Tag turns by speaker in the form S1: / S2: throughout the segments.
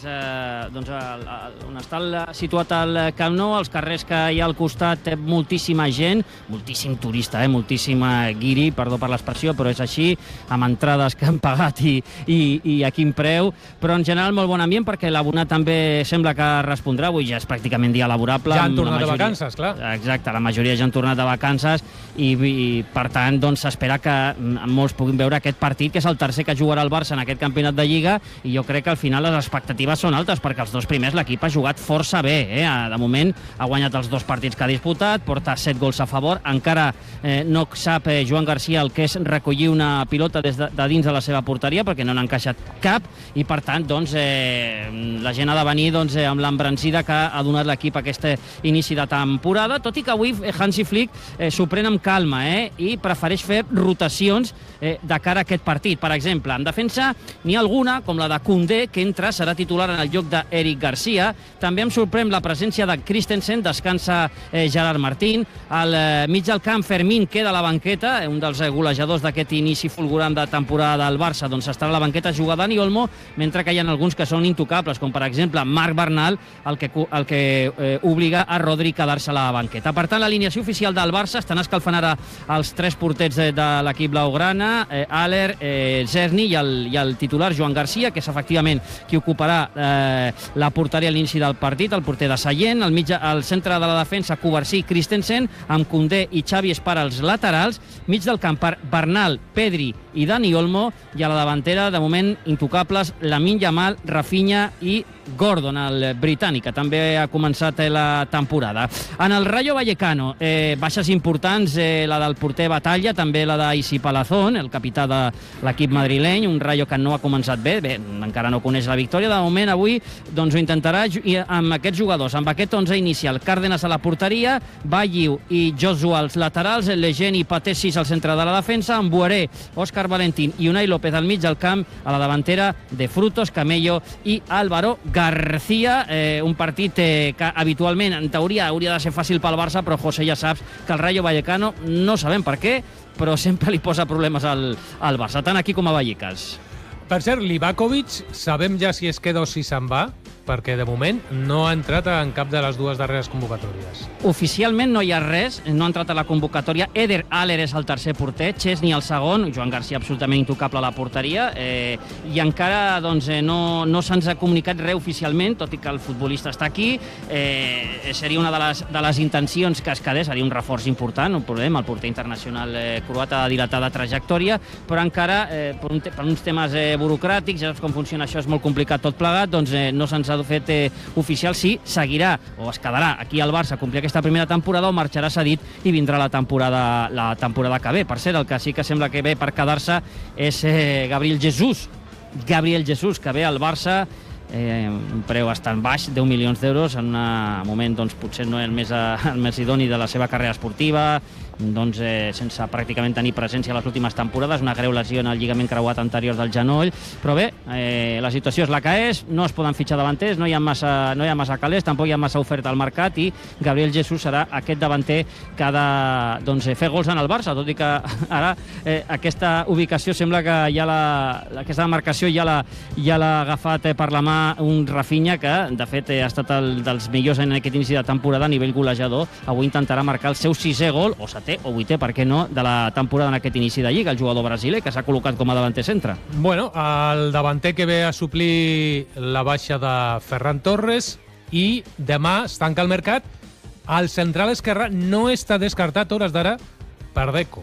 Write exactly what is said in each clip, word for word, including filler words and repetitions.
S1: eh, doncs, el, el, on està el, situat el Camp Nou, els carrers que hi ha al costat, té moltíssima gent, moltíssim turista, eh, moltíssima guiri, perdó per l'expressió, però és així, amb entrades que han pagat i, i, i a quin preu, però en general molt bon ambient perquè l'abonat també sembla que respondrà, avui ja és pràcticament dia laborable.
S2: Ja han tornat de vacances, clar.
S1: Exacte, la majoria ja han tornat de vacances i, i per tant, doncs s'espera que molts puguin veure aquest partit, que és el tercer que jugarà el Barça en aquest campionat de Lliga, i jo crec que al final les expectatives són altes, perquè els dos primers l'equip ha jugat força bé, eh? De moment ha guanyat els dos partits que ha disputat, porta set gols a favor, encara eh, no sap eh, Joan Garcia el que és recollir una pilota des de, de dins de la seva porteria, perquè no n'ha encaixat cap, i per tant, doncs, eh, la gent ha de venir doncs, eh, amb l'embranzida que ha donat l'equip aquest inici de temporada, tot i que avui Hansi Flick eh, s'ho pren amb calma, eh? I prefereix fer rotacions eh, de cara a aquest partit. Per exemple, en defensa n'hi ha alguna, com la de Koundé, que entra, serà titular en el lloc d'Eric Garcia. També em sorprèn la presència de Christensen, descansa eh, Gerard Martín. Al eh, mig del camp, Fermín queda a la banqueta, un dels eh, golejadors d'aquest inici fulgurant de temporada del Barça, doncs estarà a la banqueta, juga Dani Olmo, mentre que hi ha alguns que són intocables, com per exemple Marc Bernal, el que, el que eh, obliga a Rodri a quedar-se a la banqueta. Per tant, l'alineació oficial del Barça, estan escalfant ara els tres portets de, de l'equip blaugrana, eh, Aller, eh, Zerni i el, i el titular Joan Garcia, que és efectivament qui ocuparà eh, la porteria a l'inici del partit, el porter de Sallent, al, mitja, al centre de la defensa Covarsí, Christensen, amb Koundé i Xavi Espar als laterals, mig del camp per Bernal, Pedri i Dani Olmo, i a la davantera, de moment, intocables, Lamine Yamal, Rafinha i Gordon, el britànic, que també ha començat la temporada. En el Rayo Vallecano, eh, baixes importants, eh, la del porter Batalla, també la d'Isi Palazón, el capità de l'equip madrileny, un Rayo que no ha començat bé, bé, encara no coneix la victòria, de moment avui doncs ho intentarà amb aquests jugadors, amb aquest onze inicial, Cárdenas a la porteria, Bayiu i Joshua als laterals, Legend i Patessis al centre de la defensa, amb Boeré, Òscar Valentín i Unai López al mig del camp, a la davantera de Frutos, Camello i Álvaro García, eh, un partit eh, que habitualment, en teoria, hauria de ser fàcil pel Barça, però José, ja saps que el Rayo Vallecano, no sabem per què, però sempre li posa problemes al, al Barça, tant aquí com a Vallecas.
S2: Per cert, Livakovic, sabem ja si es queda o si se'n va? Perquè de moment no ha entrat en cap de les dues darreres convocatòries.
S1: Oficialment no hi ha res, no ha entrat a la convocatòria. Eder Aller és el tercer porter, Chesney el segon, Joan Garcia absolutament intocable a la porteria, eh, i encara doncs, eh, no, no se'ns ha comunicat res oficialment, tot i que el futbolista està aquí. Eh, seria una de les, de les intencions que es quedés, seria un reforç important, un problema, el porter internacional eh, croata de dilatada trajectòria, però encara, eh, per, un, per uns temes eh, burocràtics, ja saps com funciona això, és molt complicat tot plegat, doncs eh, no se'ns ha fet eh, oficial si seguirà o es quedarà aquí al Barça a complir aquesta primera temporada o marxarà cedit i vindrà la temporada, la temporada que ve. Per cert, el que sí que sembla que ve per quedar-se és eh, Gabriel Jesús. Gabriel Jesús, que ve al Barça, eh, un preu bastant baix, deu milions d'euros, en un moment doncs, potser no és el més, el més idoni de la seva carrera esportiva, doncs, eh, sense pràcticament tenir presència a les últimes temporades, una greu lesió en el lligament creuat anterior del genoll, però bé, eh, la situació és la que és, no es poden fitxar davanters, no hi ha massa, no hi ha massa calés, tampoc hi ha massa oferta al mercat, i Gabriel Jesús serà aquest davanter que ha de doncs, fer gols en el Barça, tot i que ara eh, aquesta ubicació sembla que ja la, aquesta demarcació ja l'ha ja l'ha agafat eh, per la mà un Rafinha, que de fet eh, ha estat el dels millors en aquest inici de temporada a nivell golejador. Avui intentarà marcar el seu sisè gol, o setè o vuitè, per què no, de la temporada en aquest inici de Lliga, el jugador brasiler que s'ha col·locat com a davanter centre.
S2: Bueno, el davanter que ve a suplir la baixa de Ferran Torres, i demà es tanca el mercat. El central esquerrà no està descartat a hores d'ara per Deco.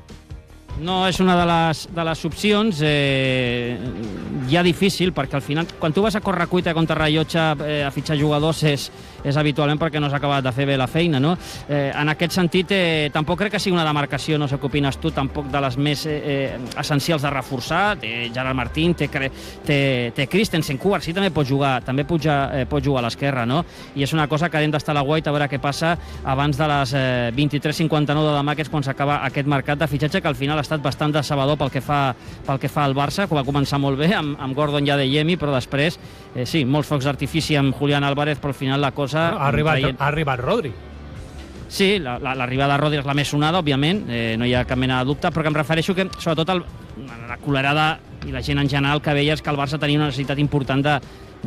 S1: No és una de les, de les opcions, eh, ja difícil, perquè al final, quan tu vas a córrer cuita contra rellotge eh, a fitxar jugadors, és, és habitualment perquè no s'ha acabat de fer bé la feina, no? Eh, en aquest sentit, eh, tampoc crec que sigui una demarcació, no sé què opines tu, tampoc de les més eh, essencials de reforçar. Té Gerard Martín, té, té, té Christensen, Covarsí també pot jugar, també pot, eh, pot jugar a l'esquerra, no? I és una cosa que hem d'estar a la guaita a veure què passa abans de les eh, vint-i-tres cinquanta-nou de demà, que és quan s'acaba aquest mercat de fitxatge, que al final ha estat bastant decebedor pel que fa, pel que fa al Barça, que va començar molt bé amb, amb Gordon i Adeyemi, però després, eh, sí, molts focs d'artifici amb Julián Álvarez, però al final la cosa...
S2: Ha arribat, traient... ha arribat Rodri.
S1: Sí, l'arribada de Rodri és la més sonada, òbviament, eh, no hi ha cap mena de dubte, però que em refereixo que, sobretot, el, la colerada i la gent en general que veia és que el Barça tenia una necessitat important de,